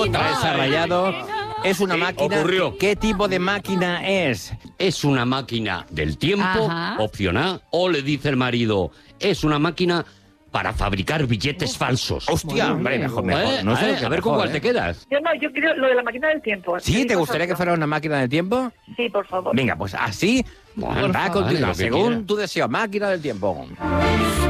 otra vez ha rayado. Es una máquina. ocurrió. ¿Qué tipo de máquina es? Es una máquina del tiempo, Ajá. opción A, o le dice el marido, es una máquina para fabricar billetes falsos. Hostia, hombre, mejor. No sé, a ver con cuál te quedas. Yo creo lo de la máquina del tiempo. ¿Sí? ¿Te gustaría que fuera una máquina del tiempo? Sí, por favor. Venga, pues así Bueno, va a vale, continuar, lo que según quiera. tu deseo. Máquina del tiempo.